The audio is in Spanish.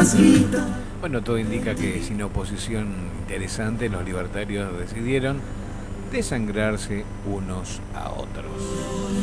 Bueno, todo indica que sin oposición interesante, los libertarios decidieron desangrarse unos a otros.